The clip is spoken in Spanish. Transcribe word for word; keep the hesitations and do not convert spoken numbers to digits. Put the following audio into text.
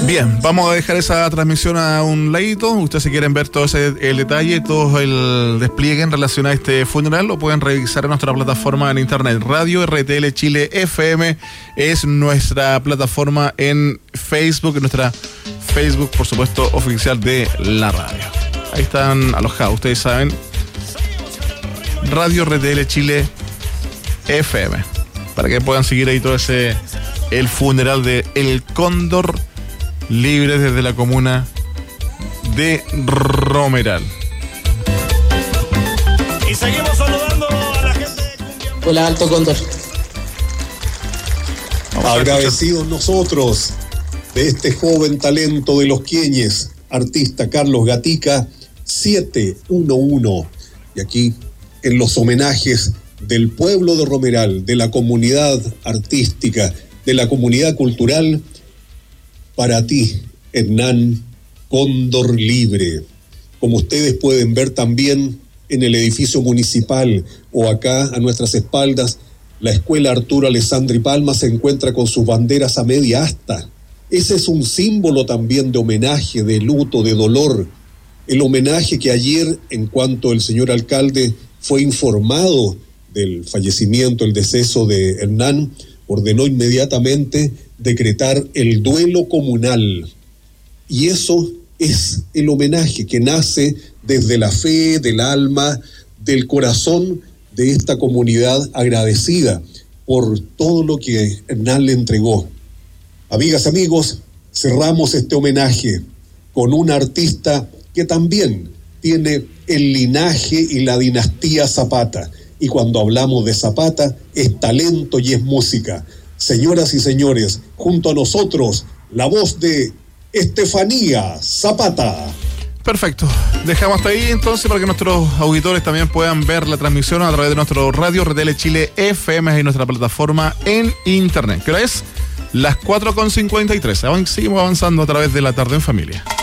Bien, vamos a dejar esa transmisión a un ladito. Ustedes, si quieren ver todo ese, el detalle, todo el despliegue en relación a este funeral, lo pueden revisar en nuestra plataforma en internet. Radio R T L Chile F M es nuestra plataforma en Facebook, nuestra Facebook, por supuesto, oficial de la radio. Ahí están alojados, ustedes saben. Radio R T L Chile F M, para que puedan seguir ahí todo ese, el funeral de El Cóndor Libre desde la comuna de Romeral. Y seguimos saludando a la gente de Cumbia. Hola, Alto Cóndor. Agradecidos nosotros de este joven talento de los Queñes, artista Carlos Gatica, siete uno uno. Y aquí, en los homenajes del pueblo de Romeral, de la comunidad artística, de la comunidad cultural, para ti, Hernán Cóndor Libre. Como ustedes pueden ver también en el edificio municipal o acá a nuestras espaldas, la Escuela Arturo Alessandri Palma se encuentra con sus banderas a media asta. Ese es un símbolo también de homenaje, de luto, de dolor. El homenaje que ayer, en cuanto el señor alcalde fue informado del fallecimiento, el deceso de Hernán, ordenó inmediatamente decretar el duelo comunal. Y eso es el homenaje que nace desde la fe, del alma, del corazón de esta comunidad agradecida por todo lo que Hernán le entregó. Amigas, amigos, cerramos este homenaje con un artista que también tiene el linaje y la dinastía Zapata. Y cuando hablamos de Zapata, es talento y es música. Señoras y señores, junto a nosotros, la voz de Estefanía Zapata. Perfecto, dejamos hasta ahí entonces para que nuestros auditores también puedan ver la transmisión a través de nuestro radio R T L Chile F M y nuestra plataforma en internet. ¿Qué hora es? Las cuatro con cincuenta y tres. Seguimos avanzando a través de La Tarde en Familia.